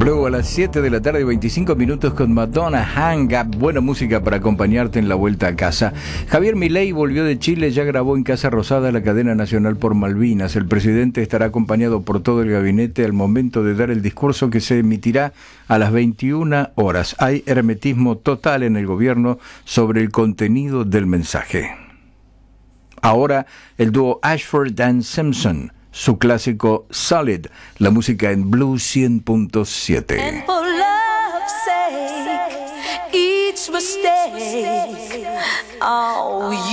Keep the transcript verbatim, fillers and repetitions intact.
Blue a las siete de la tarde, veinticinco minutos con Madonna, Hang Up. Buena música para acompañarte en la vuelta a casa. Javier Milei volvió de Chile, ya grabó en Casa Rosada la cadena nacional por Malvinas. El presidente estará acompañado por todo el gabinete al momento de dar el discurso que se emitirá a las veintiuna horas. Hay hermetismo total en el gobierno sobre el contenido del mensaje. Ahora, el dúo Ashford and Simpson, su clásico Solid, la música en Blue cien punto siete. And for love's sake, each mistake, oh,